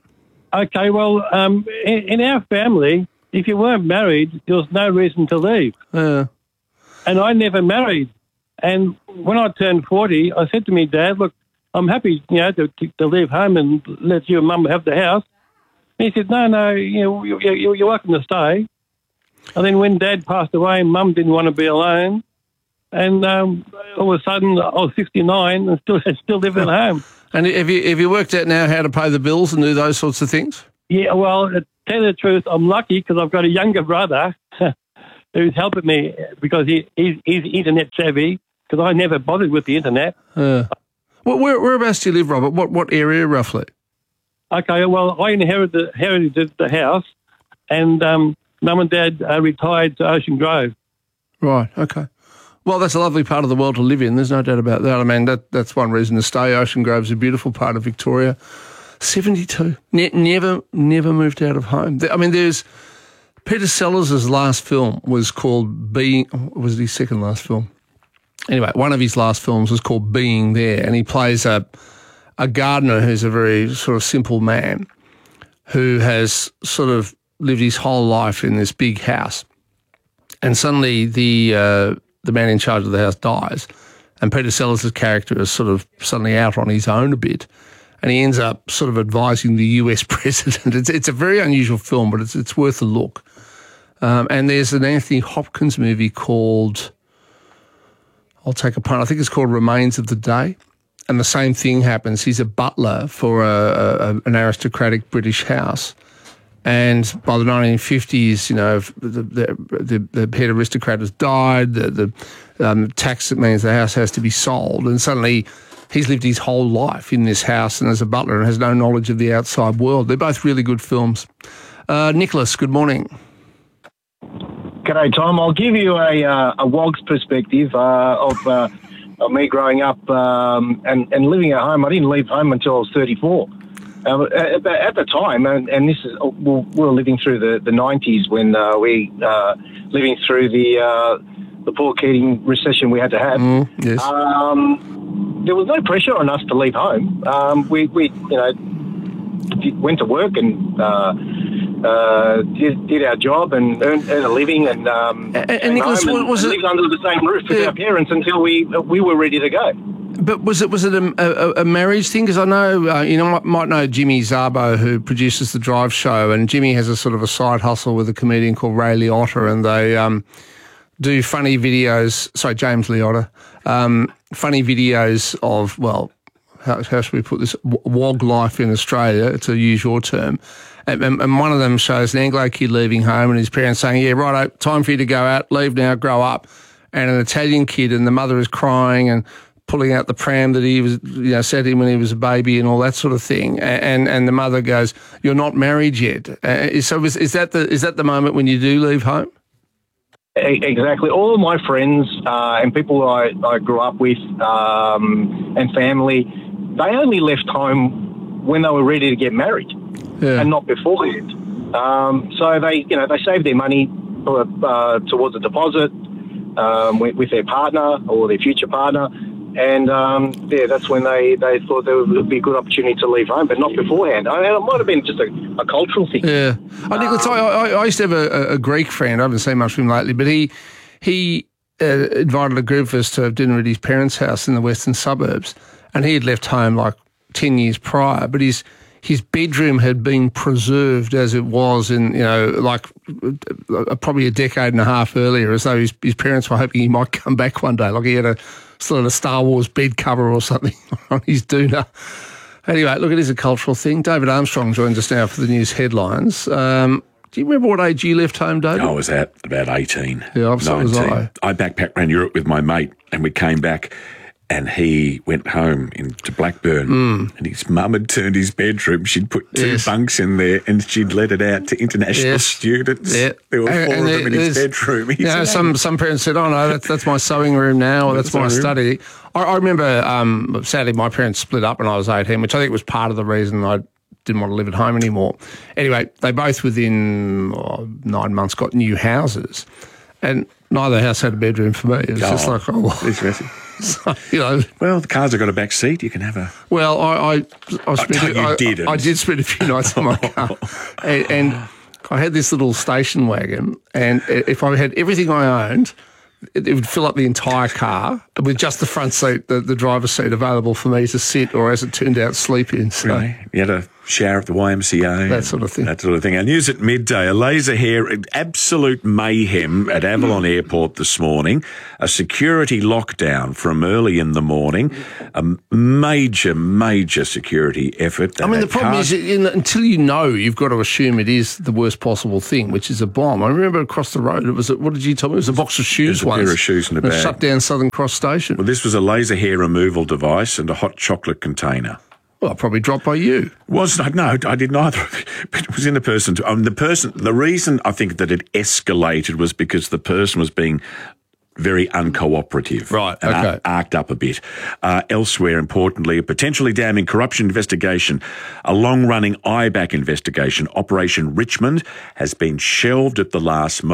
Okay, well, um, in, in our family, if you weren't married, there was no reason to leave. Yeah. And I never married. And when I turned forty, I said to me, Dad, look, I'm happy, you know, to, to, to leave home and let you and Mum have the house. And he said, no, no, you know, you, you, you're welcome to stay. And then when Dad passed away, Mum didn't want to be alone. And um, all of a sudden, I was sixty-nine and still still living at home. And have you have you worked out now how to pay the bills and do those sorts of things? Yeah, well, to tell you the truth, I'm lucky because I've got a younger brother who's helping me because he, he's, he's internet savvy because I never bothered with the internet. Uh, well, where, whereabouts do you live, Robert? What what area roughly? Okay, well, I inherited, inherited the house and um, Mum and Dad uh, retired to Ocean Grove. Right, okay. Well, that's a lovely part of the world to live in. There's no doubt about that. I mean, that that's one reason to stay. Ocean Grove's a beautiful part of Victoria. seventy-two. Ne- never, never moved out of home. I mean, there's... Peter Sellers' last film was called Being... Was it his second last film? Anyway, one of his last films was called Being There, and he plays a, a gardener who's a very sort of simple man who has sort of lived his whole life in this big house. And suddenly the... Uh, the man in charge of the house dies, and Peter Sellers' character is sort of suddenly out on his own a bit, and he ends up sort of advising the U S president. It's, it's a very unusual film, but it's it's worth a look. Um, and there's an Anthony Hopkins movie called, I'll take a punt, I think it's called Remains of the Day, and the same thing happens. He's a butler for a, a, an aristocratic British house. And by the nineteen fifties, you know, the, the, the, the head aristocrat has died, the, the um, tax that means the house has to be sold, and suddenly he's lived his whole life in this house and as a butler and has no knowledge of the outside world. They're both really good films. Uh, Nicholas, good morning. G'day, Tom. I'll give you a, uh, a WOG's perspective uh, of, uh, of me growing up um, and, and living at home. I didn't leave home until I was thirty-four. Uh, at, at the time, and, and this is, well, we were living through the, the nineties when uh, we, uh, living through the uh, the poor Keating recession we had to have. Mm, yes. Um, there was no pressure on us to leave home. Um, we, we, you know, went to work and uh, uh, did, did our job and earned, earned a living and, um, and, and Nicholas, and, was and it, lived under the same roof with yeah. our parents until we we were ready to go. But was it was it a, a, a marriage thing? Because I know, uh, you know, might, might know Jimmy Szabo, who produces The Drive Show, and Jimmy has a sort of a side hustle with a comedian called Ray Liotta, and they um, do funny videos, sorry, James Liotta, um, funny videos of, well, how, how should we put this, wog life in Australia, to use your term. And, and, and one of them shows an Anglo kid leaving home and his parents saying, yeah, righto, time for you to go out, leave now, grow up. And an Italian kid, and the mother is crying and pulling out the pram that he was, you know, set him when he was a baby and all that sort of thing. And and the mother goes, "You're not married yet." Uh, so is, is that the is that the moment when you do leave home? Exactly. All of my friends uh, and people I, I grew up with um, and family, they only left home when they were ready to get married, yeah. and not beforehand. Um, so they, you know, they saved their money for, uh, towards a deposit um, with, with their partner or their future partner. And, um, yeah, that's when they, they thought there would be a good opportunity to leave home, but not beforehand. I mean, it might have been just a, a cultural thing. Yeah. I think um, I, I, I used to have a, a Greek friend. I haven't seen much of him lately, but he he uh, invited a group of us to have dinner at his parents' house in the western suburbs, and he had left home like ten years prior, but his his bedroom had been preserved as it was in, you know, like uh, probably a decade and a half earlier, as though his, his parents were hoping he might come back one day. Like he had a sort of a Star Wars bed cover or something on his doona. Anyway, look, it is a cultural thing. David Armstrong joins us now for the news headlines. Um, do you remember what age you left home, David? I was at about eighteen. Yeah, obviously was I. I backpacked around Europe with my mate, and we came back, and he went home into Blackburn, mm. and his mum had turned his bedroom. She'd put two yes. bunks in there, and she'd let it out to international yes. students. Yeah. There were and, four and of them in his bedroom. You know, some, some parents said, oh, no, that's, that's my sewing room now, or that's my study. I, I remember, um, sadly, my parents split up when I was eighteen, which I think was part of the reason I didn't want to live at home anymore. Anyway, they both within oh, nine months got new houses. and neither house had a bedroom for me. It was Oh, just like, oh, well. interesting. So, you know. Well, the car's have got a back seat. You can have a. Well, I, I, I, spent, you I, didn't. I did spend a few nights in my car, and, and I had this little station wagon, and if I had everything I owned, it, it would fill up the entire car with just the front seat, the, the driver's seat available for me to sit, or as it turned out, sleep in. So. Really? You had a shower at the Y M C A. That sort of thing. That sort of thing. Our news at midday, a laser hair, absolute mayhem at Avalon Airport this morning, a security lockdown from early in the morning, a major, major security effort. I mean, the problem cars- is, in, until you know, you've got to assume it is the worst possible thing, which is a bomb. I remember across the road, it was, a, what did you tell me? It was a box of shoes There's a once. pair of shoes in a and it bag. shut down Southern Cross Station. Well, this was a laser hair removal device and a hot chocolate container. Well, probably dropped by you. Was not, no, I did neither. But it was in a person. To, um, the person. The reason I think that it escalated was because the person was being very uncooperative. Right, and okay. ar- arced up a bit. Uh, elsewhere, importantly, a potentially damning corruption investigation, a long-running I BAC investigation, Operation Richmond, has been shelved at the last moment.